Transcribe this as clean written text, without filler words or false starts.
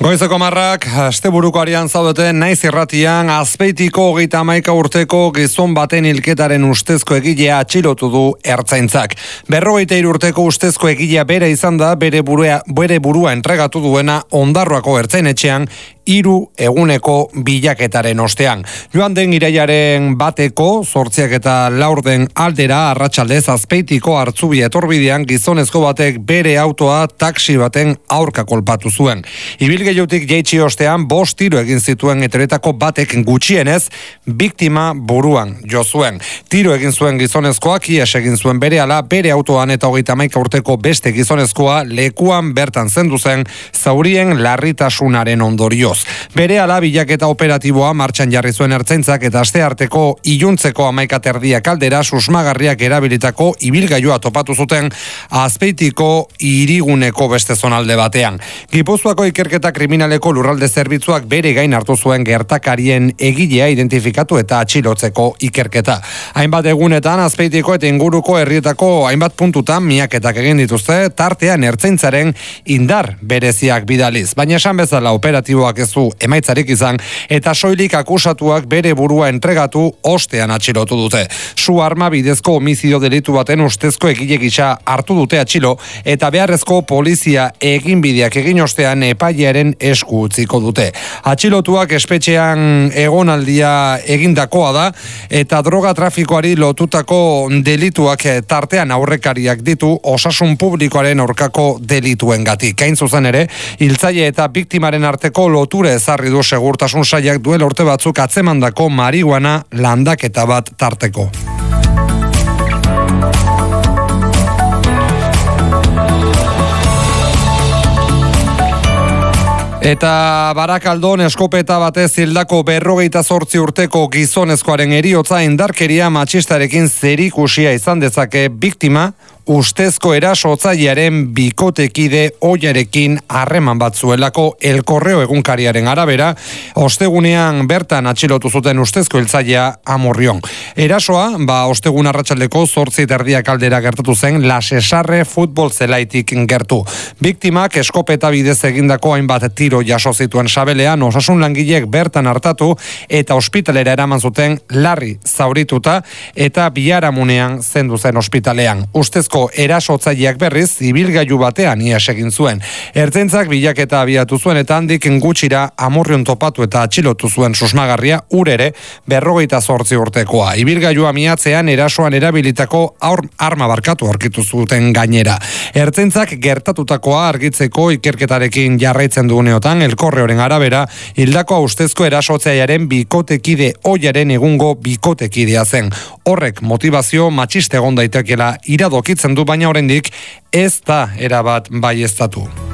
Goizeko marrak, asteburuko arian zaudeten naiz irratian, Azpeitiko 31 urteko gizon baten hilketaren ustezko egilea atxilotu du ertzaintzak. 53 urteko ustezko egilea bere izan da, bere burua entregatu duena Ondarroako ertzainetxean 3 eguneko bilaketaren ostean. Joan den irailaren 1 zortziak eta 4 aldera arratsaldez Azpeitiko Hartzubi etorbidean gizonezko batek bere autoa taxi baten aurka kolpatu zuen. Ibilgailutik jaitsi ostean 5 tiro egin zituen eteretako batek gutxienez biktima buruan jo zuen. Tiro egin zuen gizonezkoak ihes egin zuen berehala bere autoan eta 31 urteko beste gizonezkoa lekuan bertan zendu zen zaurien larritasunaren ondorioz. Berehala bilaketa operatiboa martxan jarri zuen ertzaintzak eta astearteko iluntzeko 11 aldera susmagarriak erabilitako ibilgailua topatu zuten Azpeitiko hiriguneko beste zonalde batean. Gipuzkoako ikerketa kriminaleko lurralde zerbitzuak bere gain hartu zuen gertakarien egilea identifikatu eta atxilotzeko ikerketa. Hainbat egunetan Azpeitiko eta inguruko herrietako hainbat puntutan miaketak egin dituzte, tartean ertzaintzaren indar bereziak bidaliz. Baina esan bezala operatiboak ez du emaitzarik izan eta soilik akusatuak bere burua entregatu ostean atxilotu dute. Su arma bidezko homizidio delitu baten ustezko egile gisa hartu dute atxilo eta beharrezko polizia eginbideak egin ostean epailearen esku utziko dute. Atxilotuak espetxean egonaldia egindakoa da eta droga trafikoari lotutako delituak tartean aurrekariak ditu osasun publikoaren aurkako delituengatik. Hain zuzen ere, hiltzaile eta biktimaren arteko lotura ezarri du segurtasun sailak duela urte batzuk atzemandako marihuana landaketa bat tarteko. Eta Barakaldon eskopeta batez hildako 58 urteko gizonezkoaren heriotza indarkeria matxistarekin zerikusia izan dezake biktima ustezko erasotzailearen bikotekide ohiarekin harreman bat zuelako El Correo egunkariaren arabera, ostegunean bertan atxilotu zuten ustezko hiltzailea Amurrion. Erasoa, ostegun arratsaldeko 8:30 aldera gertatu zen La Cesarre futbol zelaitik gertu. Biktimak eskopeta bidez egindako hainbat tiro jaso zituen sabelean, osasun langileek bertan hartatu eta ospitalera eraman zuten larri zaurituta eta biharamunean zendu zen ospitalean. Ustezko erasotzaileak berriz ibilgailu batean ihes egin zuen. Ertzaintzak bilaketa abiatu zuen eta handik gutxira Amurrion topatu eta atxilotu zuen susmagarria ere 58 urtekoa. Ibilgailua miatzean erasoan erabilitako arma barkatu aurkitu zuten gainera. Ertzaintzak gertatutakoa argitzeko ikerketarekin jarraitzen duguneotan El Correoren arabera hildako ustezko erasotzailearen bikotekide ohiaren egungo bikotekidea zen. Horrek motivazio matxiste egon daitekela iradokitzen du, baina oraindik ez da erabat baieztatu.